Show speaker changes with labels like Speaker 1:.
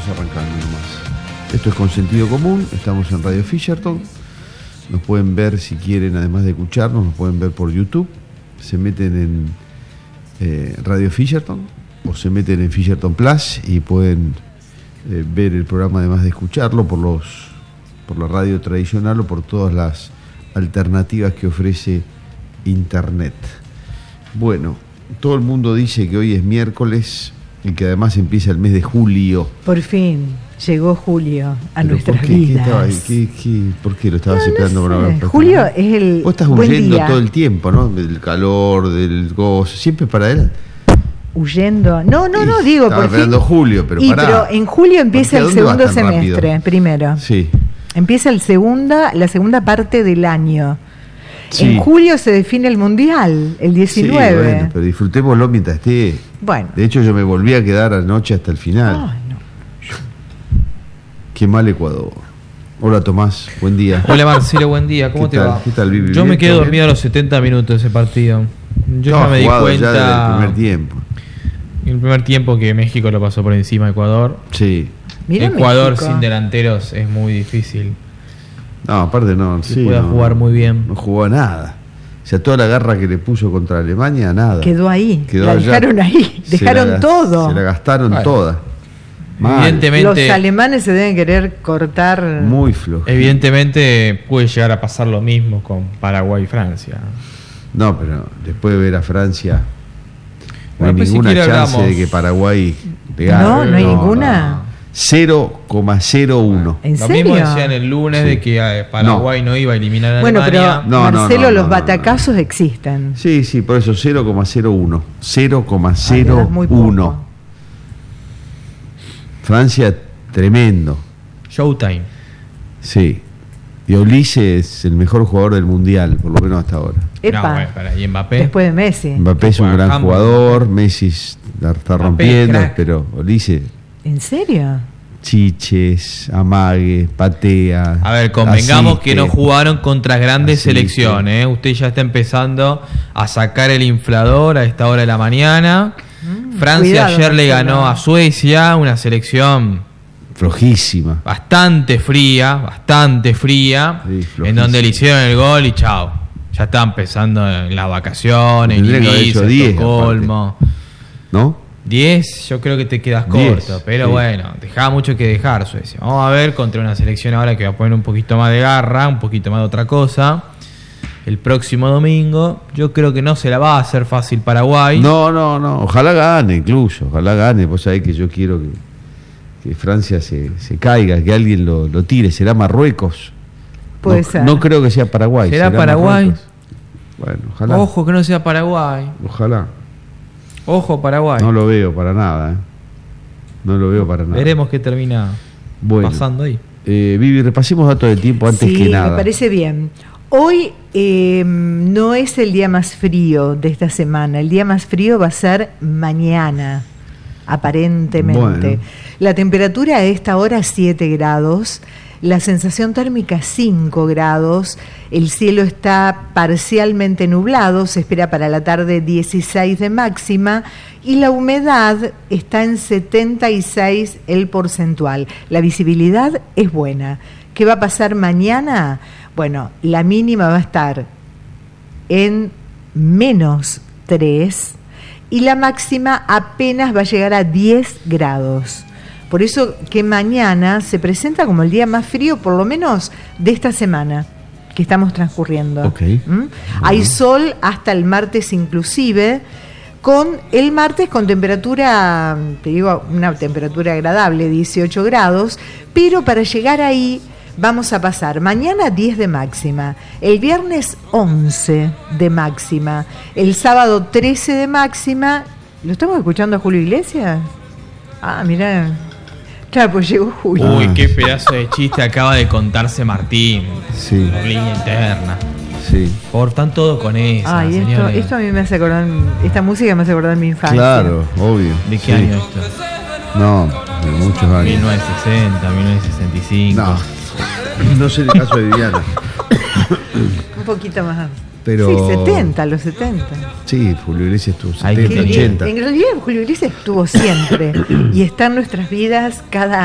Speaker 1: arrancando nomás. Esto es Con Sentido Común, estamos en Radio Fisherton. Nos pueden ver si quieren, además de escucharnos, nos pueden ver por YouTube. Se meten en Radio Fisherton o se meten en Fisherton Plus y pueden ver el programa además de escucharlo por la radio tradicional o por todas las alternativas que ofrece Internet. Bueno, todo el mundo dice que hoy es miércoles y que además empieza el mes de julio.
Speaker 2: Por fin llegó julio a
Speaker 1: ¿Pero
Speaker 2: nuestras
Speaker 1: por qué?
Speaker 2: vidas.
Speaker 1: ¿Por qué lo estabas esperando?
Speaker 2: No sé. Julio es el
Speaker 1: Vos estás
Speaker 2: buen
Speaker 1: huyendo
Speaker 2: día.
Speaker 1: todo el tiempo, ¿no? Del calor, del gozo, siempre para adelante.
Speaker 2: Huyendo. No, digo,
Speaker 1: estaba
Speaker 2: por fin.
Speaker 1: esperando julio, pero
Speaker 2: Y
Speaker 1: pará.
Speaker 2: pero en julio empieza
Speaker 1: ¿Por qué?
Speaker 2: el
Speaker 1: ¿A dónde
Speaker 2: segundo
Speaker 1: vas tan
Speaker 2: semestre,
Speaker 1: rápido?
Speaker 2: primero.
Speaker 1: Sí.
Speaker 2: Empieza la segunda parte del año.
Speaker 1: Sí.
Speaker 2: En julio se define el mundial, el 19.
Speaker 1: Sí, bueno, pero disfrutémoslo mientras esté.
Speaker 2: Bueno.
Speaker 1: De hecho, yo me volví a quedar anoche hasta el final.
Speaker 2: Ay, no.
Speaker 1: Qué mal Ecuador. Hola, Tomás, buen día.
Speaker 3: Hola Marcelo, buen día, ¿cómo
Speaker 1: ¿Qué
Speaker 3: te
Speaker 1: tal?
Speaker 3: va?
Speaker 1: ¿Qué tal, Vivi?
Speaker 3: Yo
Speaker 1: ¿Bien?
Speaker 3: me quedé
Speaker 1: ¿Todo
Speaker 3: dormido a
Speaker 1: bien?
Speaker 3: los 70 minutos de ese partido. Yo
Speaker 1: Estaba
Speaker 3: ya me di
Speaker 1: jugado
Speaker 3: cuenta
Speaker 1: ya desde el primer tiempo.
Speaker 3: en el primer tiempo que México lo pasó por encima de Ecuador.
Speaker 1: Sí.
Speaker 2: Mira
Speaker 3: Ecuador
Speaker 2: México.
Speaker 3: sin delanteros es muy difícil.
Speaker 1: No, aparte no.
Speaker 3: Que
Speaker 1: Sí,
Speaker 3: pueda
Speaker 1: no,
Speaker 3: jugar muy bien.
Speaker 1: No jugó a nada. O sea, toda la garra que le puso contra Alemania, nada.
Speaker 2: Quedó ahí.
Speaker 1: Quedó
Speaker 2: la
Speaker 1: allá.
Speaker 2: dejaron ahí.
Speaker 1: Se
Speaker 2: Dejaron
Speaker 1: la-
Speaker 2: todo.
Speaker 1: Se la gastaron
Speaker 3: Bueno.
Speaker 1: toda. Mal.
Speaker 3: Evidentemente,
Speaker 2: Los alemanes se deben querer cortar.
Speaker 1: Muy flojo.
Speaker 3: evidentemente puede llegar a pasar lo mismo con Paraguay y Francia.
Speaker 1: No, pero después de ver a Francia, no hay
Speaker 3: Bueno, pues si
Speaker 1: ninguna
Speaker 3: quiere
Speaker 1: chance
Speaker 3: hablamos.
Speaker 1: de que Paraguay le gane.
Speaker 2: No hay ninguna.
Speaker 1: 0,01.
Speaker 2: ¿En
Speaker 3: Lo
Speaker 2: serio?
Speaker 3: mismo decían el lunes
Speaker 1: Sí.
Speaker 3: de que Paraguay no iba a eliminar a
Speaker 2: Bueno,
Speaker 3: Alemania.
Speaker 2: pero
Speaker 1: No, no,
Speaker 2: Marcelo,
Speaker 1: no,
Speaker 2: los
Speaker 1: no,
Speaker 2: batacazos existen.
Speaker 1: Sí, sí, por eso 0,01.
Speaker 2: Ay,
Speaker 1: 0,01.
Speaker 2: era muy poco.
Speaker 1: Francia, tremendo.
Speaker 3: Showtime.
Speaker 1: Sí. Y Olise es el mejor jugador del mundial, por lo menos hasta ahora.
Speaker 2: Epa,
Speaker 3: No, bueno, para, y Mbappé.
Speaker 2: después de Messi.
Speaker 1: Mbappé es un
Speaker 3: Juega
Speaker 1: gran
Speaker 3: campo,
Speaker 1: jugador, Messi la está
Speaker 3: Mbappé,
Speaker 1: rompiendo,
Speaker 3: crack.
Speaker 1: pero Olise,
Speaker 2: ¿En serio?
Speaker 1: chiches, amague, patea.
Speaker 3: A ver, convengamos
Speaker 1: asiste.
Speaker 3: que no jugaron contra grandes
Speaker 1: Asiste.
Speaker 3: selecciones. Usted ya está empezando a sacar el inflador a esta hora de la mañana. Francia
Speaker 2: cuidado,
Speaker 3: ayer le
Speaker 2: Marcelo.
Speaker 3: ganó a Suecia, una selección
Speaker 1: Flojísima.
Speaker 3: bastante fría,
Speaker 1: Sí,
Speaker 3: en
Speaker 1: flojísima.
Speaker 3: donde le hicieron el gol y chao. Ya estaban pensando en las vacaciones, en
Speaker 1: Tendría que haber hecho
Speaker 3: Ibiza,
Speaker 1: 10
Speaker 3: Estocolmo.
Speaker 1: ¿No?
Speaker 3: 10, yo creo que te quedas
Speaker 1: 10,
Speaker 3: corto, pero
Speaker 1: sí.
Speaker 3: bueno, dejaba mucho que dejar Suecia. Vamos a ver contra una selección ahora que va a poner un poquito más de garra, un poquito más de otra cosa. El próximo domingo, yo creo que no se la va a hacer fácil Paraguay.
Speaker 1: No. Ojalá gane, incluso. Ojalá gane. Vos sabés que yo quiero que Francia se caiga, que alguien lo tire. ¿Será Marruecos?
Speaker 2: Puede
Speaker 1: No,
Speaker 2: ser.
Speaker 1: no creo que sea Paraguay.
Speaker 3: ¿Será Paraguay?
Speaker 1: Marruecos. Bueno, ojalá.
Speaker 3: Ojo que no sea Paraguay.
Speaker 1: Ojalá.
Speaker 3: Ojo Paraguay.
Speaker 1: No lo veo para nada. No lo veo para nada.
Speaker 3: Veremos qué termina
Speaker 1: Bueno.
Speaker 3: pasando ahí.
Speaker 1: Vivi, repasemos datos del tiempo antes
Speaker 2: Sí,
Speaker 1: que nada.
Speaker 2: me parece bien. Hoy no es el día más frío de esta semana. El día más frío va a ser mañana, aparentemente.
Speaker 1: Bueno.
Speaker 2: La temperatura a esta hora 7 grados, la sensación térmica 5 grados, el cielo está parcialmente nublado, se espera para la tarde 16 de máxima y la humedad está en 76 el porcentual. La visibilidad es buena. ¿Qué va a pasar mañana? Bueno, la mínima va a estar en -3 y la máxima apenas va a llegar a 10 grados. Por eso que mañana se presenta como el día más frío, por lo menos de esta semana que estamos transcurriendo.
Speaker 1: Ok.
Speaker 2: Hay sol hasta el martes inclusive, con el martes con temperatura, te digo, una temperatura agradable, 18 grados, pero para llegar ahí vamos a pasar mañana 10 de máxima, el viernes 11 de máxima, el sábado 13 de máxima. ¿Lo estamos escuchando a Julio Iglesias? Ah, mirá. Claro, pues llegó Julio.
Speaker 3: Uy, qué pedazo de chiste acaba de contarse Martín.
Speaker 1: Sí.
Speaker 3: Por línea interna.
Speaker 1: Sí.
Speaker 3: Por tan todo con esa,
Speaker 2: Ay,
Speaker 3: señores.
Speaker 2: esto a mí me hace acordar, esta música me hace acordar mi infancia.
Speaker 1: Claro, obvio.
Speaker 3: ¿De qué
Speaker 1: Sí.
Speaker 3: año esto?
Speaker 1: No, de muchos años.
Speaker 3: 1960, 1965.
Speaker 1: No sé el caso de Viviana.
Speaker 2: Un poquito más.
Speaker 1: Pero-
Speaker 2: Sí, 70, los 70.
Speaker 1: Sí, Julio Iglesias estuvo
Speaker 3: Ay,
Speaker 1: 70,
Speaker 3: qué bien.
Speaker 1: 80.
Speaker 2: En realidad Julio Iglesias estuvo siempre y está en nuestras vidas cada